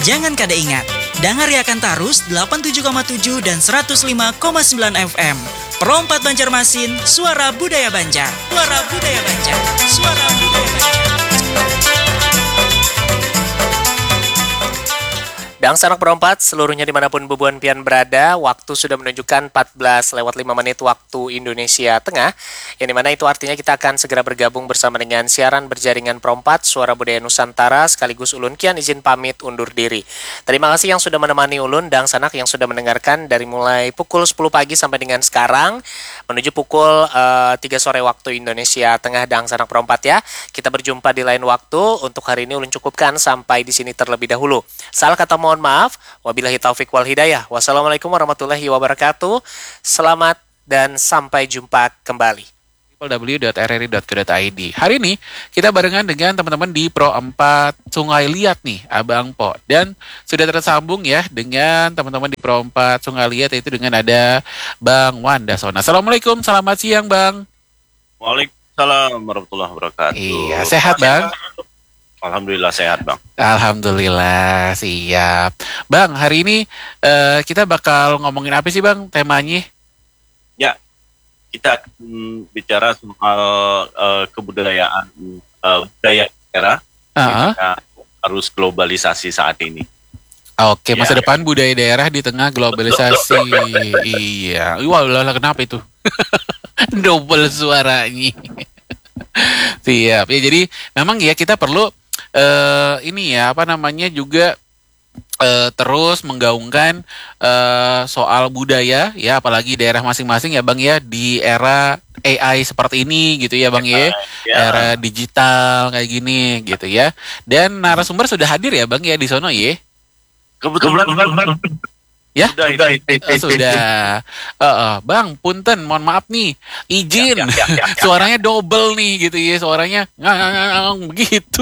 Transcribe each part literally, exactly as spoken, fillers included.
Jangan kada ingat, dengar akan Tarus delapan puluh tujuh koma tujuh dan seratus lima koma sembilan F M. Perompat Banjarmasin, suara budaya Banjar. Suara budaya Banjar. Suara budaya Banjar. Dan sanak perempat, seluruhnya dimanapun Bubuan Pian berada, waktu sudah menunjukkan empat belas lewat lima menit waktu Indonesia Tengah, yang dimana itu artinya kita akan segera bergabung bersama dengan siaran berjaringan perempat Suara Budaya Nusantara, sekaligus Ulun Kian izin pamit undur diri. Terima kasih yang sudah menemani Ulun dan sanak yang sudah mendengarkan dari mulai pukul sepuluh pagi sampai dengan sekarang, menuju pukul uh, tiga sore waktu Indonesia Tengah dan sanak perempat ya. Kita berjumpa di lain waktu, untuk hari ini Ulun cukupkan sampai di sini terlebih dahulu. Salah kata mohon maaf, wabillahi taufik wal hidayah. Wassalamualaikum warahmatullahi wabarakatuh. Selamat dan sampai jumpa kembali. w w w titik r r i titik co titik i d. Hari ini kita barengan dengan teman-teman di Pro empat Sungai Liat nih, Abang Po. Dan sudah tersambung ya dengan teman-teman di Pro empat Sungai Liat, yaitu dengan ada Bang Wandasona. Assalamualaikum, selamat siang Bang. Waalaikumsalam warahmatullahi wabarakatuh. Iya, sehat Bang? Alhamdulillah sehat Bang. Alhamdulillah, siap. Bang, hari ini uh, kita bakal ngomongin apa sih Bang temanya? Ya, kita akan bicara soal uh, kebudayaan uh, budaya daerah uh-huh. harus globalisasi saat ini. Oke, masa ya, depan ya. Budaya daerah di tengah globalisasi. Iya, wah lah kenapa itu? Double suaranya. Siap. Ya, jadi memang ya kita perlu Uh, ini ya apa namanya juga uh, terus menggaungkan uh, soal budaya ya, apalagi daerah masing-masing ya Bang ya, di era A I seperti ini gitu ya Bang ya, ya. Era digital kayak gini gitu ya. Dan narasumber sudah hadir ya Bang ya di sono ya. Kebetulan ya sudah, sudah, uh, sudah. Uh, uh, Bang, punten, mohon maaf nih, izin, ya, ya, ya, ya, ya. Suaranya double nih gitu ya, suaranya ngang begitu.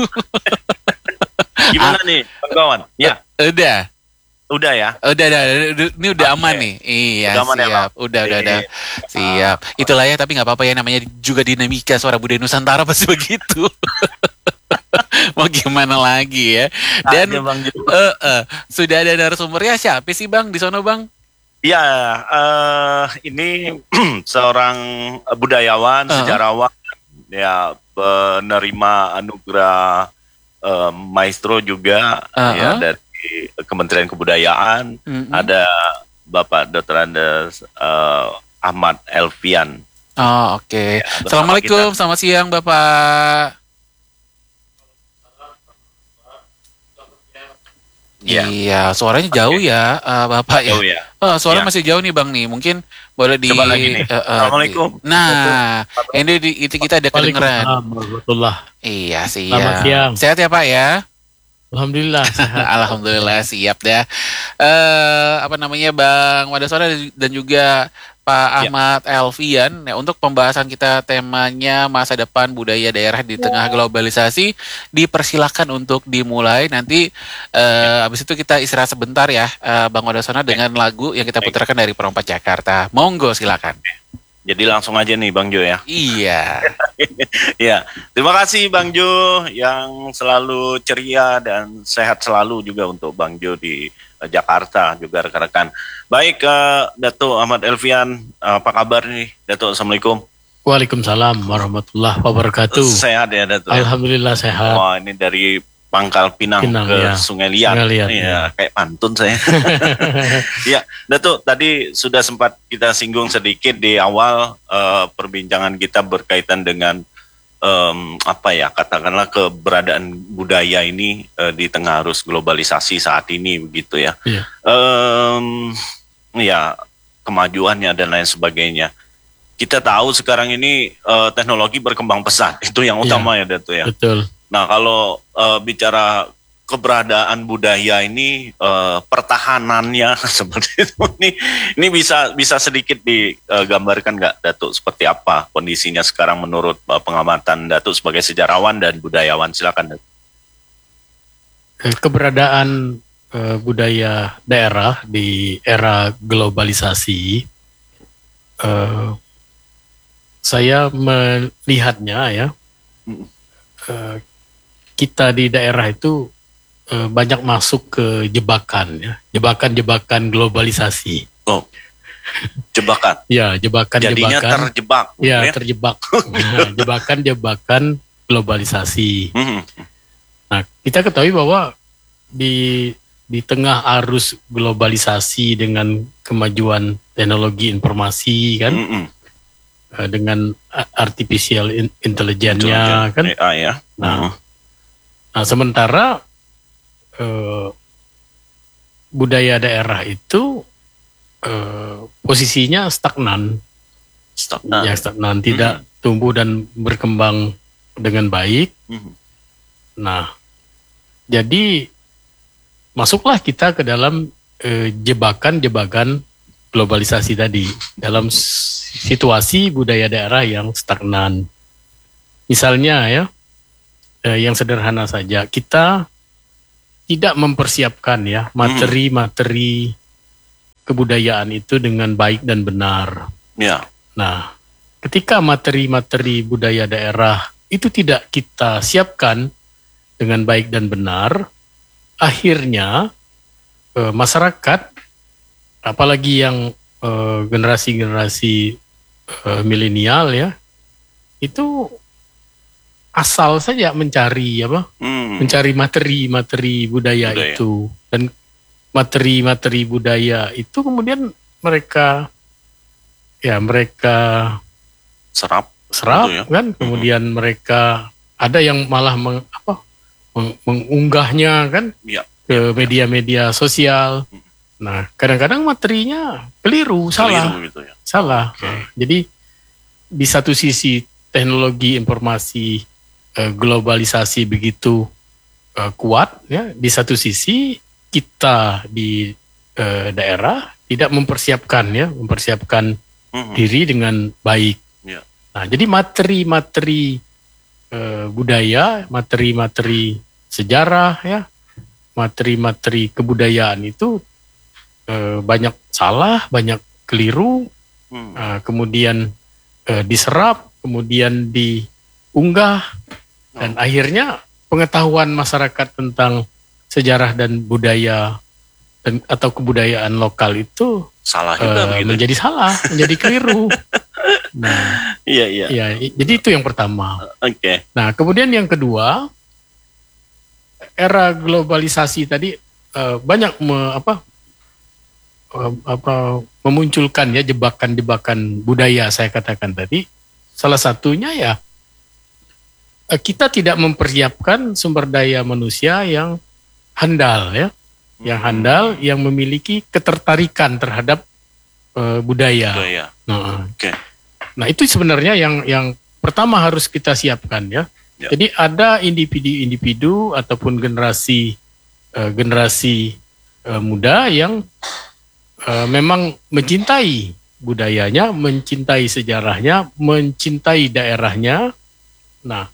Gimana ah, nih, kawan? Ya, uh, udah, udah ya, udah, udah, ini udah okay. Aman nih, iya udah aman siap, ya, udah, udah, udah, siap. Itulah ya, tapi nggak apa-apa ya, namanya juga dinamika suara budaya Nusantara pasti begitu. Mau gimana lagi ya. Dan uh, uh, sudah ada narasumbernya, siapa sih Bang di sono Bang? Ya, uh, ini seorang budayawan, uh-huh. sejarawan, ya penerima anugerah uh, maestro juga, uh-huh. ya dari Kementerian Kebudayaan. Uh-huh. Ada Bapak Doktor Andes uh, Ahmad Elfian. Oh oke. Okay. Ya, Assalamualaikum, kita. Selamat siang Bapak. Ya. Iya, suaranya jauh okay. ya, uh, Bapak jauh ya. ya. Oh, suara ya. masih jauh nih Bang nih. Mungkin boleh di coba lagi nih. Uh, uh, Assalamualaikum. Di, nah, ini di, itu kita ada kedengeran. Waalaikumsalam. Iya, siap. Selamat siang. Sehat ya Pak ya? Alhamdulillah sehat. Alhamdulillah siap dah. Uh, apa namanya Bang Wandasona dan juga Pak Ahmad ya. Elfian ya, untuk pembahasan kita temanya masa depan budaya daerah di tengah globalisasi, dipersilakan untuk dimulai. Nanti uh, habis itu kita istirahat sebentar ya uh, Bang Wandasona dengan ya. Lagu yang kita putarkan dari Perompak Jakarta. Monggo silakan. Jadi langsung aja nih Bang Jo ya. Iya. Ya, terima kasih Bang Jo yang selalu ceria dan sehat selalu juga untuk Bang Jo di uh, Jakarta juga rekan-rekan. Baik, uh, Dato' Ahmad Elfian, uh, apa kabar nih Dato'? Assalamualaikum. Waalaikumsalam warahmatullahi wabarakatuh. Sehat ya Dato'? Alhamdulillah sehat. Wah, ini dari Pangkal Pinang, Pinang ke ya. Sungai Liat, Sungai Liat ya, ya. Kayak pantun saya. Ya, Datuk, tadi sudah sempat kita singgung sedikit di awal uh, perbincangan kita berkaitan dengan um, apa ya, katakanlah keberadaan budaya ini uh, di tengah arus globalisasi saat ini begitu ya. Ya, um, ya kemajuannya dan lain sebagainya. Kita tahu sekarang ini uh, teknologi berkembang pesat, itu yang utama ya, ya Datuk ya. Betul. Nah, kalau uh, bicara keberadaan budaya ini, uh, pertahanannya seperti itu, ini, ini bisa bisa sedikit digambarkan nggak, Datuk, seperti apa kondisinya sekarang menurut uh, pengamatan Datuk sebagai sejarawan dan budayawan? Silakan, Datuk. Keberadaan uh, budaya daerah di era globalisasi, uh, saya melihatnya ya, uh, kita di daerah itu uh, banyak masuk ke jebakan ya, jebakan-jebakan globalisasi. Oh, jebakan. Ya, jebakan-jebakan. Jadinya terjebak. Ya, ya? terjebak. Nah, jebakan-jebakan globalisasi. Hmm. Nah, kita ketahui bahwa di di tengah arus globalisasi dengan kemajuan teknologi informasi kan, Mm-mm. dengan artificial intelligence-nya kan. A I ya. Nah, uh-huh. nah sementara eh, budaya daerah itu eh, posisinya stagnan, stagnan, ya stagnan, tidak mm-hmm. tumbuh dan berkembang dengan baik. Mm-hmm. Nah, jadi masuklah kita ke dalam eh, jebakan-jebakan globalisasi tadi, dalam situasi budaya daerah yang stagnan. Misalnya ya, eh, yang sederhana saja, kita tidak mempersiapkan ya materi-materi kebudayaan itu dengan baik dan benar. Ya. Nah, ketika materi-materi budaya daerah itu tidak kita siapkan dengan baik dan benar, akhirnya eh, masyarakat, apalagi yang eh, generasi-generasi eh, milenial ya, itu asal saja mencari apa, hmm. mencari materi-materi budaya, budaya itu, dan materi-materi budaya itu kemudian mereka, ya mereka serap, serap ya? kan, kemudian hmm. mereka ada yang malah meng, apa, mengunggahnya kan ya, ke media-media sosial. Nah, kadang-kadang materinya keliru, keliru salah, gitu ya. salah. Okay. Nah, jadi di satu sisi teknologi informasi eh, globalisasi begitu eh, kuat, ya. Di satu sisi kita di eh, daerah tidak mempersiapkan, ya, mempersiapkan mm-hmm. diri dengan baik. Yeah. Nah, jadi materi-materi budaya, materi-materi sejarah ya, materi-materi kebudayaan itu eh, banyak salah, banyak keliru, hmm. eh, kemudian eh, diserap, kemudian diunggah, oh. dan akhirnya pengetahuan masyarakat tentang sejarah dan budaya dan atau kebudayaan lokal itu salah juga eh, menjadi salah, menjadi keliru. Nah, iya iya. Ya, jadi itu yang pertama. Oke. Okay. Nah, kemudian yang kedua, era globalisasi tadi uh, banyak me, apa, uh, apa memunculkan ya jebakan-jebakan budaya, saya katakan tadi. Salah satunya ya uh, kita tidak mempersiapkan sumber daya manusia yang handal ya, hmm. yang handal, yang memiliki ketertarikan terhadap uh, budaya. budaya. Nah, Oke. Okay. Nah, itu sebenarnya yang yang pertama harus kita siapkan ya. ya. Jadi ada individu-individu ataupun generasi uh, generasi uh, muda yang uh, memang mencintai budayanya, mencintai sejarahnya, mencintai daerahnya. Nah,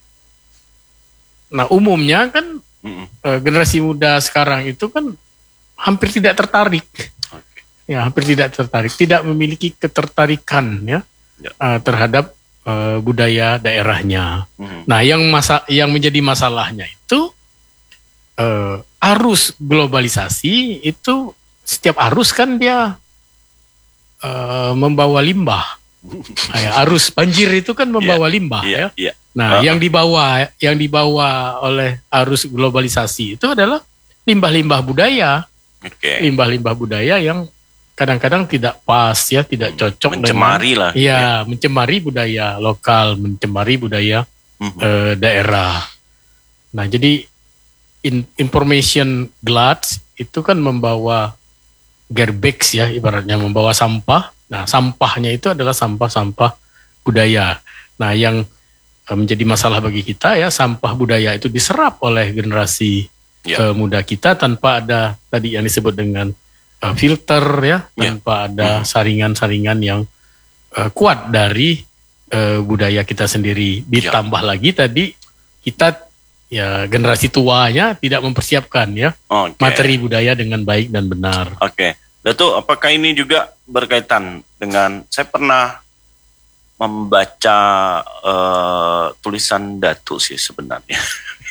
nah umumnya kan uh, generasi muda sekarang itu kan hampir tidak tertarik, okay. ya hampir tidak tertarik, tidak memiliki ketertarikan ya. Ya. Uh, terhadap uh, budaya daerahnya. Hmm. Nah, yang masa yang menjadi masalahnya itu uh, arus globalisasi itu, setiap arus kan dia uh, membawa limbah. Nah, ya, arus banjir itu kan membawa yeah. limbah yeah. ya. Yeah. Nah, uh-huh. yang dibawa yang dibawa oleh arus globalisasi itu adalah limbah-limbah budaya. Okay. Limbah-limbah budaya yang kadang-kadang tidak pas ya, tidak cocok, mencemari dengan, lah, ya, ya mencemari budaya lokal, mencemari budaya mm-hmm. eh, daerah. Nah, jadi in, information gluts itu kan membawa garbage ya, ibaratnya membawa sampah. Nah, sampahnya itu adalah sampah-sampah budaya. Nah, yang eh, menjadi masalah bagi kita ya, sampah budaya itu diserap oleh generasi yeah. eh, muda kita tanpa ada tadi yang disebut dengan filter ya, tanpa yeah. ada saringan-saringan yang uh, kuat dari uh, budaya kita sendiri. Ditambah yeah. lagi tadi kita ya generasi tuanya tidak mempersiapkan ya okay. materi budaya dengan baik dan benar. Oke, okay. Datuk, apakah ini juga berkaitan dengan, saya pernah membaca uh, tulisan Datuk sih sebenarnya.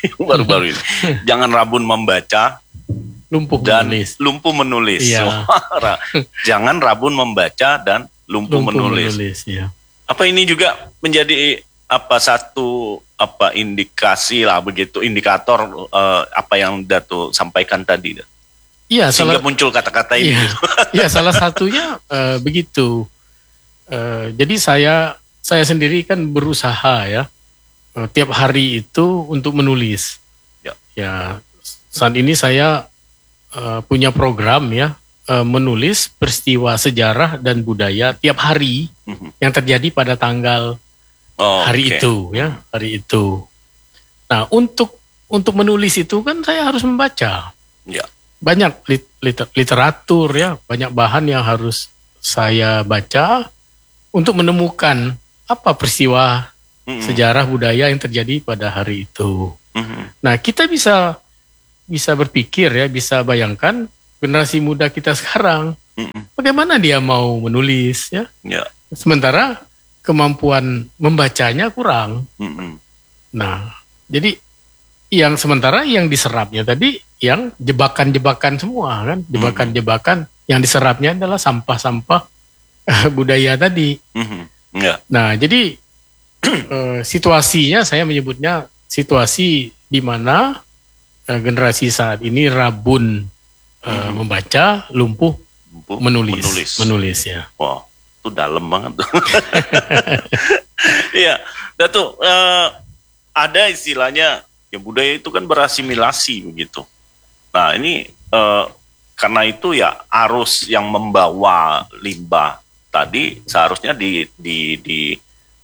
baru-baru ini. Jangan rabun membaca, lumpuh dan menulis. lumpuh menulis. Iya. Jangan rabun membaca dan lumpuh, lumpuh menulis. menulis ya. Apa ini juga menjadi apa satu apa indikasi lah begitu, indikator uh, apa yang Dato sampaikan tadi? Iya, sehingga salah, muncul kata-kata ini. Iya, iya salah satunya uh, begitu. Uh, jadi saya saya sendiri kan berusaha ya uh, tiap hari itu untuk menulis. Ya, ya saat ini saya uh, punya program ya uh, menulis peristiwa sejarah dan budaya tiap hari mm-hmm. yang terjadi pada tanggal oh, hari okay. itu ya hari itu. Nah untuk untuk menulis itu kan saya harus membaca. Ya. Banyak liter, literatur ya, banyak bahan yang harus saya baca untuk menemukan apa peristiwa mm-hmm. sejarah budaya yang terjadi pada hari itu. Mm-hmm. Nah, kita bisa bisa berpikir ya, bisa bayangkan generasi muda kita sekarang, mm-hmm. bagaimana dia mau menulis ya? Yeah. Sementara kemampuan membacanya kurang. Mm-hmm. Nah, jadi yang sementara yang diserapnya tadi yang jebakan-jebakan semua kan, jebakan-jebakan mm-hmm. yang diserapnya adalah sampah-sampah budaya tadi. Mm-hmm. Yeah. Nah, jadi uh, situasinya saya menyebutnya situasi di mana uh, generasi saat ini rabun uh, mm-hmm. membaca, lumpuh, lumpuh menulis, menulis, menulis ya. Wow, itu dalam banget tuh. Iya, Dato, uh, ada istilahnya. Ya budaya itu kan berasimilasi begitu. Nah ini eh, karena itu ya arus yang membawa limbah tadi seharusnya di di di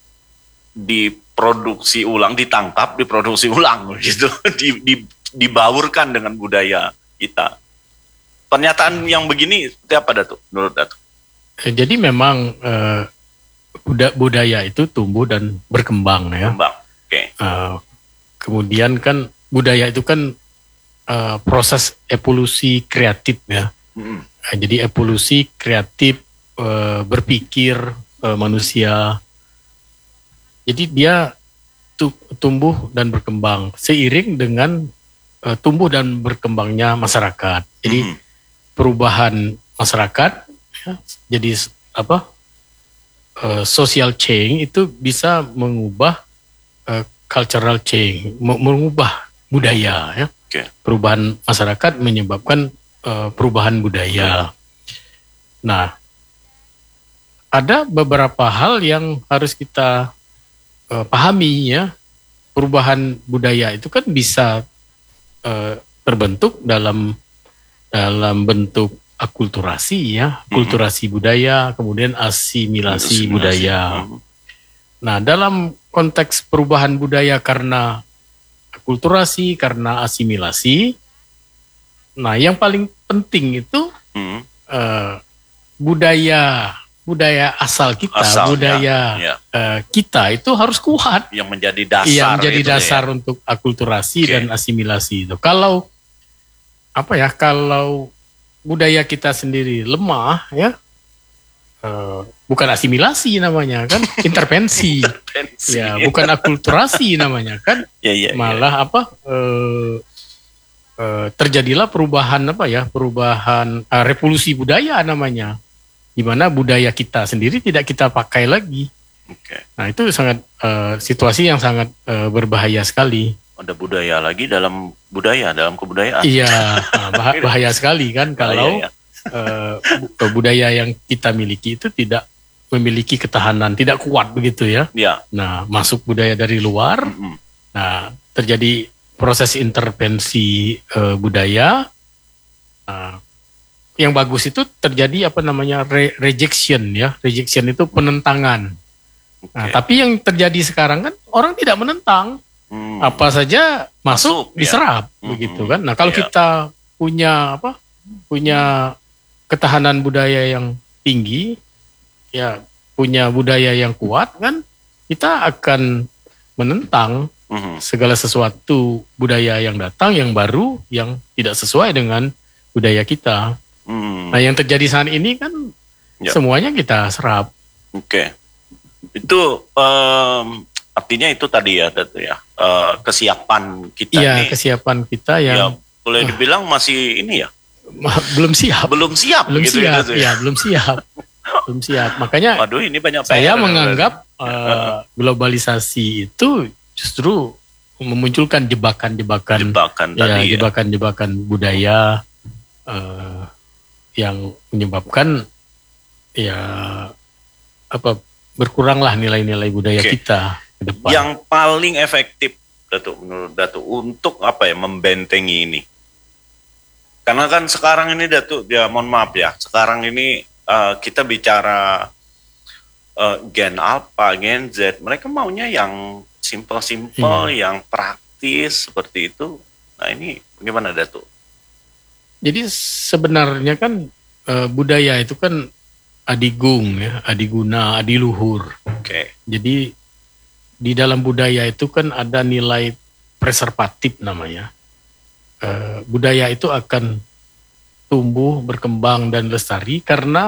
diproduksi ulang, ditangkap, diproduksi ulang gitu, di, di, dibaurkan dengan budaya kita. Pernyataan yang begini seperti apa Datuk menurut Datuk? Jadi memang eh, budaya itu tumbuh dan berkembang ya. Berkembang. Oke. Okay. Uh, Kemudian kan budaya itu kan uh, proses evolusi kreatif ya. Mm. Uh, jadi evolusi kreatif uh, berpikir uh, manusia. Jadi dia tu- tumbuh dan berkembang seiring dengan uh, tumbuh dan berkembangnya masyarakat. Jadi mm. perubahan masyarakat ya, jadi apa? Uh, social change itu bisa mengubah uh, cultural change, mengubah budaya ya. Okay. Perubahan masyarakat menyebabkan uh, perubahan budaya. Nah, ada beberapa hal yang harus kita uh, pahami ya. Perubahan budaya itu kan bisa uh, terbentuk dalam dalam bentuk akulturasi ya, akulturasi mm-hmm. budaya, kemudian asimilasi, asimilasi. budaya. Mm-hmm. Nah, dalam konteks perubahan budaya karena akulturasi, karena asimilasi, nah yang paling penting itu hmm. uh, budaya budaya asal kita, Asalnya, budaya ya. uh, kita itu harus kuat. Yang menjadi dasar. Yang menjadi itu dasar ya. Untuk akulturasi okay. dan asimilasi itu. Kalau apa ya? Kalau budaya kita sendiri lemah, ya. Uh, bukan asimilasi namanya kan, intervensi, intervensi ya, bukan akulturasi namanya kan, ya, ya, malah ya. apa uh, uh, terjadilah perubahan apa ya, perubahan uh, revolusi budaya namanya, di mana budaya kita sendiri tidak kita pakai lagi. Okay. Nah itu sangat uh, situasi yang sangat uh, berbahaya sekali. Ada budaya lagi dalam budaya, dalam kebudayaan. Iya, nah, bah- bahaya sekali kan kalau. Bahaya, ya. Uh, budaya yang kita miliki itu tidak memiliki ketahanan, tidak kuat begitu ya. Ya. Nah, masuk budaya dari luar, mm-hmm. nah terjadi proses intervensi uh, budaya. Nah, yang bagus itu terjadi apa namanya re- rejection ya, rejection itu penentangan. Okay. Nah, tapi yang terjadi sekarang kan orang tidak menentang, mm. apa saja masuk, masuk diserap, ya. Begitu kan. Nah, kalau yeah. kita punya apa, punya ketahanan budaya yang tinggi, ya punya budaya yang kuat kan, kita akan menentang uh-huh. segala sesuatu budaya yang datang, yang baru, yang tidak sesuai dengan budaya kita. Uh-huh. Nah yang terjadi saat ini kan ya. Semuanya kita serap. Oke, okay. Itu um, artinya itu tadi ya, Datu ya, uh, kesiapan kita iya, ini. kesiapan kita yang ya, boleh dibilang masih ini ya. belum siap. Belum siap. Belum gitu, siap, gitu, ya, belum siap. belum siap. Makanya waduh, ini banyak saya P R, menganggap uh, globalisasi itu justru memunculkan jebakan-jebakan, jebakan ya, tadi ya. jebakan-jebakan budaya uh, yang menyebabkan ya apa berkuranglah nilai-nilai budaya Oke. kita ke depan. Yang paling efektif, Datu, menurut Datu, untuk apa ya, membentengi ini? Karena kan sekarang ini, Datu, ya mohon maaf ya, sekarang ini uh, kita bicara uh, Gen Alpha, Gen Z, mereka maunya yang simple-simple, hmm. yang praktis seperti itu. Nah ini bagaimana, Datu? Jadi sebenarnya kan uh, budaya itu kan adigung ya, adiguna, adiluhur. Oke. Okay. Jadi di dalam budaya itu kan ada nilai preservatif namanya. E, budaya itu akan tumbuh, berkembang dan lestari karena